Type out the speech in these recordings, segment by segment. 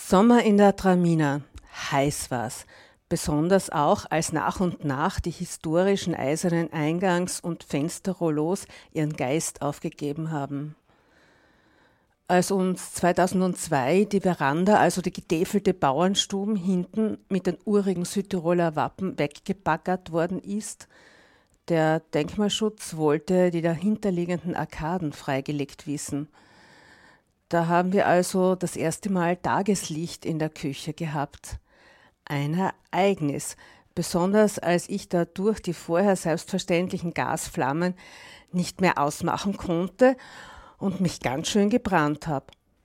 Sommer in der Tramina. Heiß war's. Besonders auch, als nach und nach die historischen eisernen Eingangs- und Fensterrollos ihren Geist aufgegeben haben. Als uns 2002 die Veranda, also die getäfelte Bauernstuben hinten mit den urigen Südtiroler Wappen weggebaggert worden ist, der Denkmalschutz wollte die dahinterliegenden Arkaden freigelegt wissen. Da haben wir also das erste Mal Tageslicht in der Küche gehabt. Ein Ereignis, besonders als ich dadurch die vorher selbstverständlichen Gasflammen nicht mehr ausmachen konnte und mich ganz schön gebrannt habe.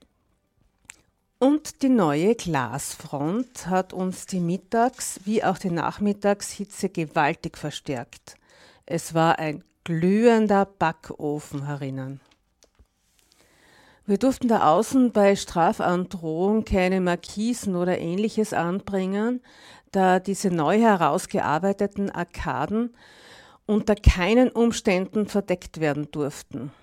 Und die neue Glasfront hat uns die Mittags- wie auch die Nachmittagshitze gewaltig verstärkt. Es war ein glühender Backofen herinnen. Wir durften da außen bei Strafandrohung keine Markisen oder ähnliches anbringen, da diese neu herausgearbeiteten Arkaden unter keinen Umständen verdeckt werden durften.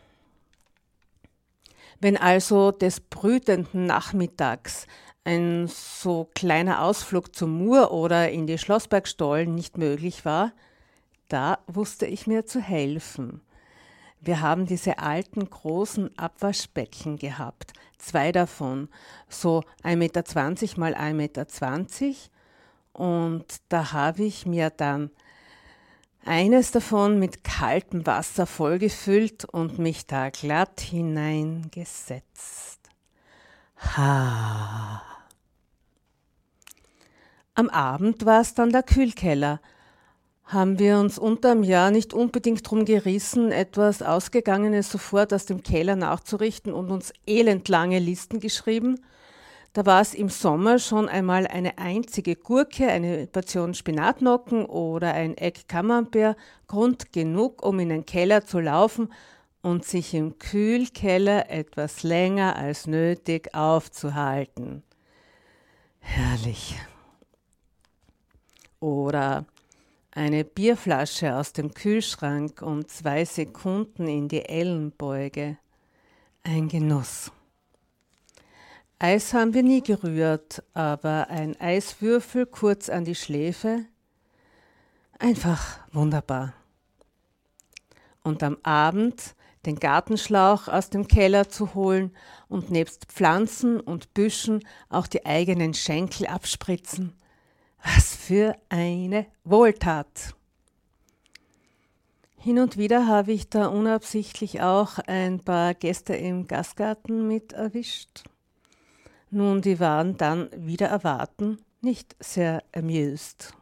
Wenn also des brütenden Nachmittags ein so kleiner Ausflug zum Mur oder in die Schlossbergstollen nicht möglich war, da wusste ich mir zu helfen. Wir haben diese alten großen Abwaschbecken gehabt, 2 davon, so 1,20 Meter mal 1,20 Meter. Und da habe ich mir dann eines davon mit kaltem Wasser vollgefüllt und mich da glatt hineingesetzt. Ha! Am Abend war es dann der Kühlkeller. Haben wir uns unterm Jahr nicht unbedingt drum gerissen, etwas Ausgegangenes sofort aus dem Keller nachzurichten und uns elendlange Listen geschrieben? Da war es im Sommer schon einmal eine einzige Gurke, eine Portion Spinatnocken oder ein Eck Camembert Grund genug, um in den Keller zu laufen und sich im Kühlkeller etwas länger als nötig aufzuhalten. Herrlich. Oder eine Bierflasche aus dem Kühlschrank und 2 Sekunden in die Ellenbeuge. Ein Genuss. Eis haben wir nie gerührt, aber ein Eiswürfel kurz an die Schläfe. Einfach wunderbar. Und am Abend den Gartenschlauch aus dem Keller zu holen und nebst Pflanzen und Büschen auch die eigenen Schenkel abspritzen. Was für eine Wohltat! Hin und wieder habe ich da unabsichtlich auch ein paar Gäste im Gastgarten mit erwischt. Nun, die waren dann wieder erwarten nicht sehr amused.